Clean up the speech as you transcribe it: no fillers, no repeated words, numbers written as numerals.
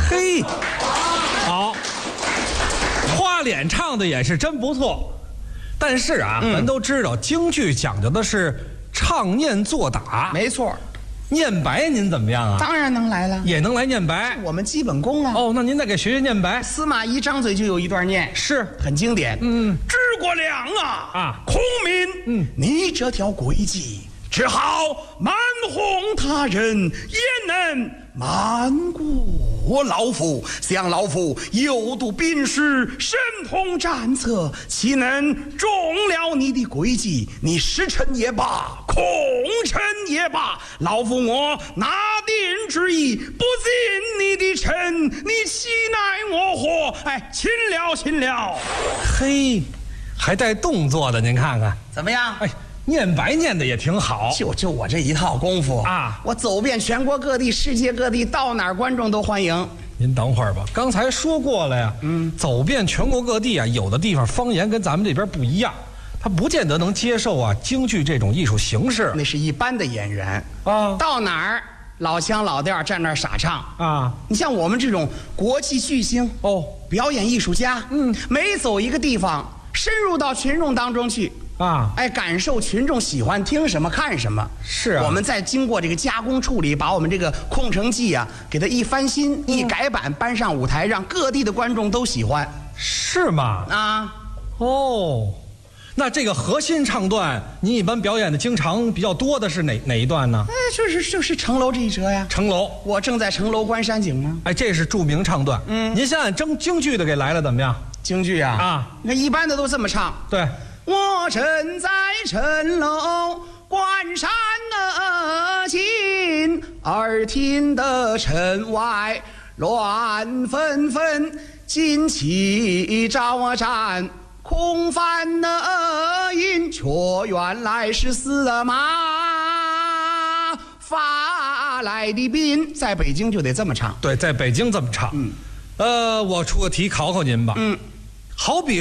嘿，好，花脸唱的也是真不错，但是啊，咱都知道京剧讲究的是唱念做打， 没错。 念白您怎么样啊？ 当然能来了， 也能来念白， 我们基本功啊。 哦，那您再给学学念白。 司马懿张嘴就有一段念， 是很经典。诸葛亮啊， 孔明，你这条诡计，只好瞒哄他人，也能瞒过老夫。想老夫有读兵书，神通战策，岂能中了你的诡计？你实臣也罢，空臣也罢，老夫我拿定主意，不进你的臣，你岂奈我何？哎，擒了，擒了！ 嘿，还带动作的，您看看怎么样？ 哎，念白念的也挺好。 就我这一套功夫啊， 我走遍全国各地、世界各地，到哪儿观众都欢迎。 您等会儿吧，刚才说过了呀。走遍全国各地啊，有的地方方言跟咱们这边不一样，他不见得能接受啊京剧这种艺术形式。 那是一般的演员啊， 到哪儿老腔老调站那儿傻唱啊。 你像我们这种国际巨星哦， 表演艺术家，每走一个地方，深入到群众当中去。 啊， 哎，感受群众喜欢听什么看什么。 是啊， 我们再经过这个加工处理，把我们这个空城计啊，给它一翻新、一改版，搬上舞台，让各地的观众都喜欢。 是吗？ 啊， 哦，那这个核心唱段，你一般表演的经常比较多的是哪一段呢？ 哎，就是城楼这一折呀。 城楼， 我正在城楼观山景吗？ 哎，这是著名唱段。您先按京剧的给来了，怎么样？ 京剧啊， 啊， 那一般的都这么唱。 对。 我正在城楼观山景，耳听得城外乱纷纷，旌旗招展，空翻音，却原来是司马发来的兵。在北京就得这么唱。 对，在北京这么唱。我出个题考考您吧。好比